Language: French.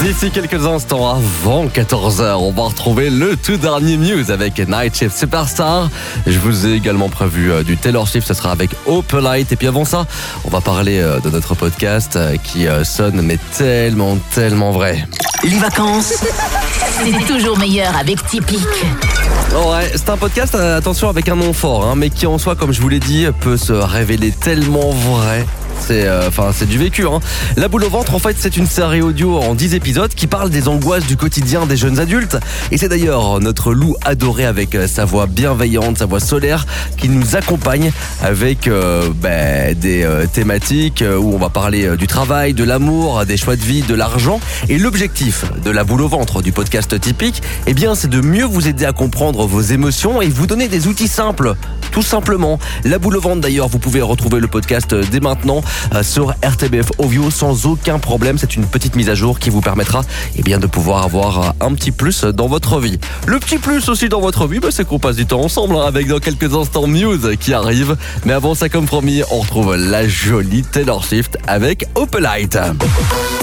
D'ici quelques instants, avant 14h, on va retrouver le tout dernier news avec Night Shift Superstar. Je vous ai également prévu du Taylor Swift, ce sera avec Opalite. Et puis avant ça, on va parler de notre podcast qui sonne mais tellement vrai. Les vacances, c'est toujours meilleur avec Tipeee. Ouais, c'est un podcast, attention, avec un nom fort, mais qui en soi, comme je vous l'ai dit, peut se révéler tellement vrai. C'est du vécu. La boule au ventre, en fait, c'est une série audio en 10 épisodes qui parle des angoisses du quotidien des jeunes adultes. Et c'est d'ailleurs notre Lou adoré avec sa voix bienveillante, sa voix solaire, qui nous accompagne avec des thématiques où on va parler du travail, de l'amour, des choix de vie, de l'argent. Et l'objectif de la boule au ventre du podcast typique, c'est de mieux vous aider à comprendre vos émotions et vous donner des outils simples. Tout simplement. La boule au ventre, d'ailleurs, vous pouvez retrouver le podcast dès maintenant sur RTBF Ovio sans aucun problème. C'est une petite mise à jour qui vous permettra de pouvoir avoir un petit plus dans votre vie. Le petit plus aussi dans votre vie, c'est qu'on passe du temps ensemble avec dans quelques instants Muse qui arrive. Mais avant ça, comme promis, on retrouve la jolie Taylor Swift avec Opalite.